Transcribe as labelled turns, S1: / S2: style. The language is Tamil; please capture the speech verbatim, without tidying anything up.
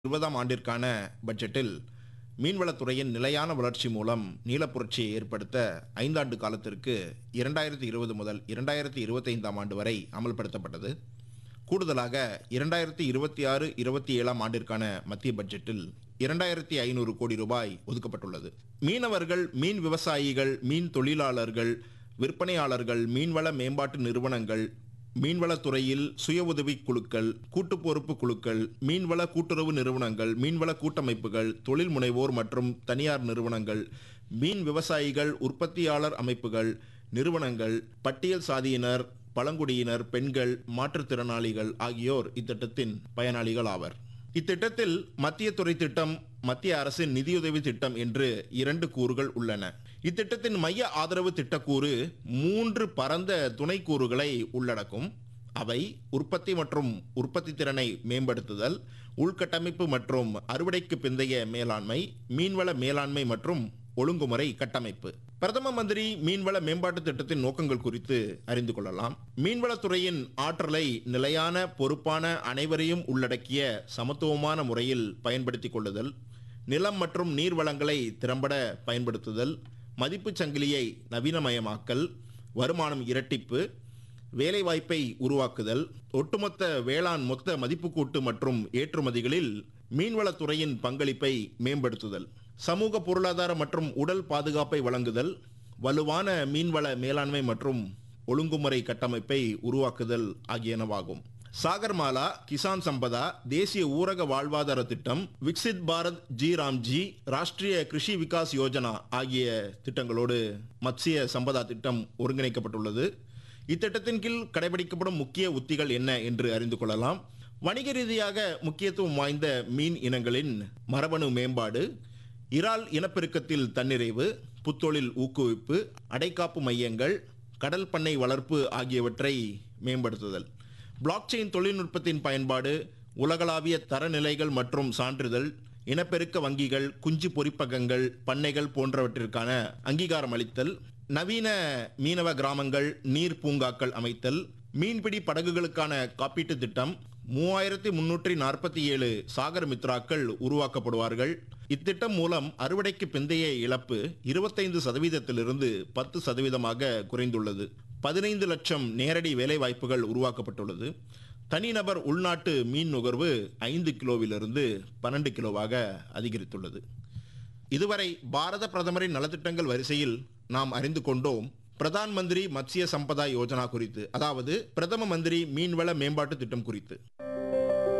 S1: இருபதாம் ஆண்டிற்கான பட்ஜெட்டில் மீன்வளத்துறையின் நிலையான வளர்ச்சி மூலம் நீலப்புரட்சியை ஏற்படுத்த ஐந்தாண்டு காலத்திற்கு இரண்டாயிரத்தி இருபது முதல் இரண்டாயிரத்தி இருபத்தைந்தாம் ஆண்டு வரை அமல்படுத்தப்பட்டது. கூடுதலாக இரண்டாயிரத்தி இருபத்தி ஆறு இருபத்தி ஏழாம் ஆண்டிற்கான மத்திய பட்ஜெட்டில் இரண்டாயிரத்தி ஐநூறு கோடி ரூபாய் ஒதுக்கப்பட்டுள்ளது. மீனவர்கள், மீன் விவசாயிகள், மீன் தொழிலாளர்கள், விற்பனையாளர்கள், மீன்வள மேம்பாட்டு நிறுவனங்கள், மீன்வளத்துறையில் சுய உதவி குழுக்கள், கூட்டு பொறுப்பு குழுக்கள், மீன்வள கூட்டுறவு நிறுவனங்கள், மீன்வள கூட்டமைப்புகள், தொழில் முனைவோர் மற்றும் தனியார் நிறுவனங்கள், மீன் விவசாயிகள், உற்பத்தியாளர் அமைப்புகள், நிறுவனங்கள், பட்டியல் சாதியினர், பழங்குடியினர், பெண்கள், மாற்றுத்திறனாளிகள் ஆகியோர் இத்திட்டத்தின் பயனாளிகள் ஆவர். இத்திட்டத்தில் மத்திய துறை திட்டம், மத்திய அரசின் நிதியுதவி திட்டம் என்று இரண்டு கூறுகள் உள்ளன. இத்திட்டத்தின் மைய ஆதரவு திட்டக்கூறு மூன்று பரந்த துணை கூறுகளை உள்ளடக்கும். அவை உற்பத்தி மற்றும் உற்பத்தி திறனை மேம்படுத்துதல், உள்கட்டமைப்பு மற்றும் அறுவடைக்கு பிந்தைய மேலாண்மை, மீன்வள மேலாண்மை மற்றும் ஒழுங்குமுறை கட்டமைப்பு. பிரதம மந்திரி மீன்வள மேம்பாட்டு திட்டத்தின் நோக்கங்கள் குறித்து அறிந்து கொள்ளலாம். மீன்வளத்துறையின் ஆற்றலை நிலையான, பொறுப்பான, அனைவரையும் உள்ளடக்கிய சமத்துவமான முறையில் பயன்படுத்திக் கொள்ளுதல், நிலம் மற்றும் நீர் வளங்களை திறம்பட பயன்படுத்துதல், மதிப்பு சங்கிலியை நவீனமயமாக்கல், வருமானம் இரட்டிப்பு, வேலைவாய்ப்பை உருவாக்குதல், ஒட்டுமொத்த வேளாண் மொத்த மதிப்பு கூட்டு மற்றும் ஏற்றுமதிகளில் மீன்வளத்துறையின் பங்களிப்பை மேம்படுத்துதல், சமூக பொருளாதார மற்றும் உடல் பாதுகாப்பை வழங்குதல், வலுவான மீன்வள மேலாண்மை மற்றும் ஒழுங்குமுறை கட்டமைப்பை உருவாக்குதல் ஆகியனவாகும். சாகர்மாலா, கிசான் சம்பதா, தேசிய ஊரக வாழ்வாதார திட்டம், விக்சித் பாரத் ஜி ராம்ஜி, ராஷ்டிரிய கிருஷி விகாஸ் யோஜனா ஆகிய திட்டங்களோடு மத்ஸ்ய சம்பதா திட்டம் ஒருங்கிணைக்கப்பட்டுள்ளது. இத்திட்டத்தின் கீழ் கடைபிடிக்கப்படும் முக்கிய உத்திகள் என்ன என்று அறிந்து கொள்ளலாம். வணிக ரீதியாக முக்கியத்துவம் வாய்ந்த மீன் இனங்களின் மரபணு மேம்பாடு, இறால் இனப்பெருக்கத்தில் தன்னிறைவு, புத்தொழில் ஊக்குவிப்பு, அடைக்காப்பு மையங்கள், கடல் பண்ணை வளர்ப்பு ஆகியவற்றை மேம்படுத்துதல், பிளாக் செயின் தொழில்நுட்பத்தின் பயன்பாடு, உலகளாவிய தரநிலைகள் மற்றும் சான்றிதழ், இனப்பெருக்க வங்கிகள், குஞ்சு பொறிப்பகங்கள், பண்ணைகள் போன்றவற்றிற்கான அங்கீகாரம் அளித்தல், நவீன மீனவ கிராமங்கள், நீர் பூங்காக்கள் அமைத்தல், மீன்பிடி படகுகளுக்கான காப்பீட்டு திட்டம், மூவாயிரத்தி முன்னூற்றி நாற்பத்தி ஏழு சாகர் மித்ராக்கள் உருவாக்கப்படுவார்கள். இத்திட்டம் மூலம் அறுவடைக்கு பிந்தைய இழப்பு இருபத்தைந்து சதவீதத்திலிருந்து பத்து சதவீதமாக குறைந்துள்ளது. பதினைந்து லட்சம் நேரடி வேலைவாய்ப்புகள் உருவாக்கப்பட்டுள்ளது. தனிநபர் உள்நாட்டு மீன் நுகர்வு ஐந்து கிலோவிலிருந்து பன்னெண்டு கிலோவாக அதிகரித்துள்ளது. இதுவரை பாரத பிரதமரின் நலத்திட்டங்கள் வரிசையில் நாம் அறிந்து கொண்டோம் பிரதான் மந்திரி மத்ஸ்ய சம்பதா யோஜனா குறித்து, அதாவது பிரதம மந்திரி மீன்வள மேம்பாட்டு திட்டம் குறித்து.